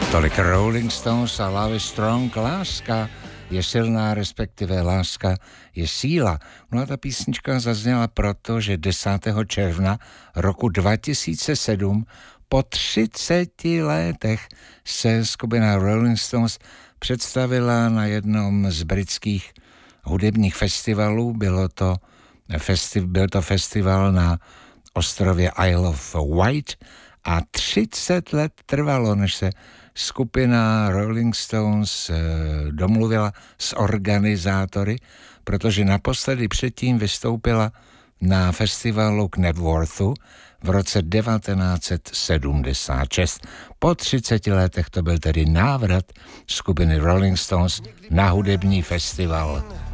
Tolik Rolling Stones a Love is Strong, láska je silná, respektive láska je síla. No a ta písnička zazněla proto, že 10. června roku 2007 po 30 letech se skupina Rolling Stones představila na jednom z britských hudebních festivalů. Byl to festival na ostrově Isle of Wight a 30 let trvalo, než se skupina Rolling Stones domluvila s organizátory, protože naposledy předtím vystoupila na festivalu Knebworthu v roce 1976. Po 30 letech to byl tedy návrat skupiny Rolling Stones na hudební festival.